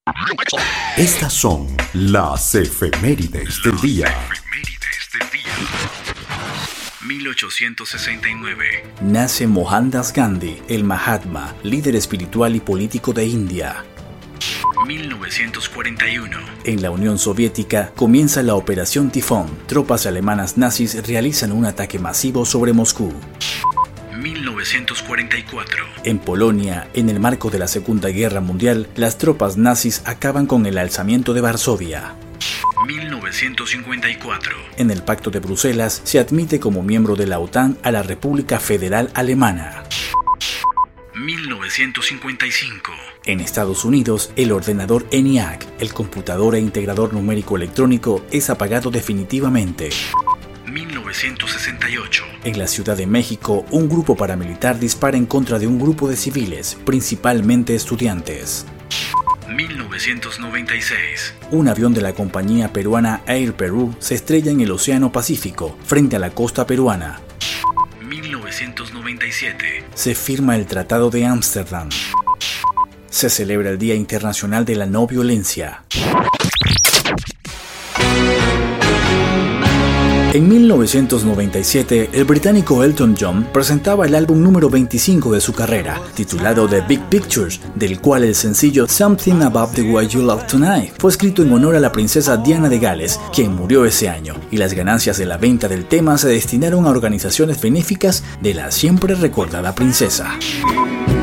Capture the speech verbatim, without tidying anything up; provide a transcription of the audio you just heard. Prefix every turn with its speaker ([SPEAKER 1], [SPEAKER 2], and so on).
[SPEAKER 1] Estas son las efemérides del día.
[SPEAKER 2] Efemérides del día. mil ochocientos sesenta y nueve.
[SPEAKER 3] Nace Mohandas Gandhi, el Mahatma, líder espiritual y político de India.
[SPEAKER 2] mil novecientos cuarenta y uno.
[SPEAKER 3] En la Unión Soviética comienza la Operación Tifón. Tropas alemanas nazis realizan un ataque masivo sobre Moscú.
[SPEAKER 2] mil novecientos cuarenta y cuatro.
[SPEAKER 3] En Polonia, en el marco de la Segunda Guerra Mundial, las tropas nazis acaban con el alzamiento de Varsovia.
[SPEAKER 2] mil novecientos cincuenta y cuatro.
[SPEAKER 3] En el Pacto de Bruselas se admite como miembro de la OTAN a la República Federal Alemana.
[SPEAKER 2] mil novecientos cincuenta y cinco.
[SPEAKER 3] En Estados Unidos, el ordenador ENIAC, el computador e integrador numérico electrónico, es apagado definitivamente.
[SPEAKER 2] mil novecientos sesenta y ocho.
[SPEAKER 3] En la Ciudad de México, un grupo paramilitar dispara en contra de un grupo de civiles, principalmente estudiantes.
[SPEAKER 2] mil novecientos noventa y seis.
[SPEAKER 3] Un avión de la compañía peruana Air Perú se estrella en el Océano Pacífico, frente a la costa peruana.
[SPEAKER 2] mil novecientos noventa y siete.
[SPEAKER 3] Se firma el Tratado de Ámsterdam. Se celebra el Día Internacional de la No Violencia. En mil novecientos noventa y siete, el británico Elton John presentaba el álbum número veinticinco de su carrera, titulado The Big Picture, del cual el sencillo Something About the Way You Love Tonight fue escrito en honor a la princesa Diana de Gales, quien murió ese año, y las ganancias de la venta del tema se destinaron a organizaciones benéficas de la siempre recordada princesa.